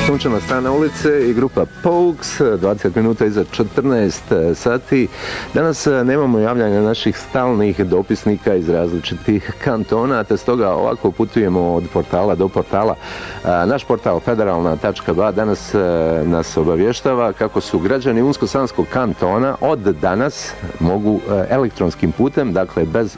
Sunčana strana ulice i grupa Pogues, 20 minuta iza 14 sati. Danas nemamo javljanja naših stalnih dopisnika iz različitih kantona, te stoga ovako putujemo od portala do portala. Naš portal federalna.ba danas nas obavještava kako su građani Unsko-Sanskog kantona od danas mogu elektronskim putem, dakle bez